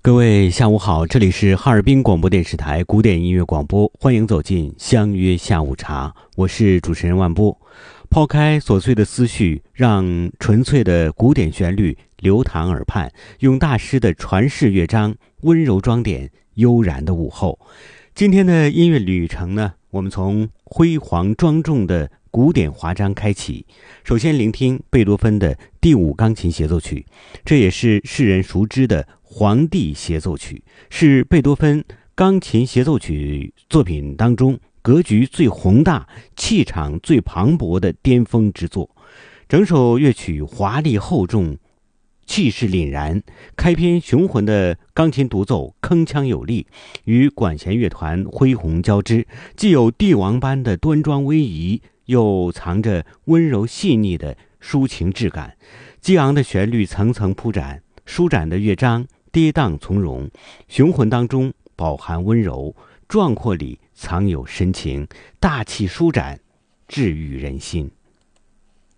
各位下午好，这里是哈尔滨广播电视台古典音乐广播，欢迎走进相约下午茶，我是主持人万波。抛开琐碎的思绪，让纯粹的古典旋律流淌耳畔，用大师的传世乐章温柔装点悠然的午后。今天的音乐旅程呢，我们从辉煌庄重的古典华章开启，首先聆听贝多芬的第5钢琴协奏曲，这也是世人熟知的皇帝协奏曲，是贝多芬钢琴协奏曲作品当中格局最宏大、气场最磅礴的巅峰之作。整首乐曲华丽厚重，气势凛然，开篇雄浑的钢琴独奏铿锵有力，与管弦乐团恢宏交织，既有帝王般的端庄威仪，又藏着温柔细腻的抒情质感。激昂的旋律层层铺展，舒展的乐章跌宕从容，雄浑当中饱含温柔，壮阔里藏有深情，大气舒展，治愈人心。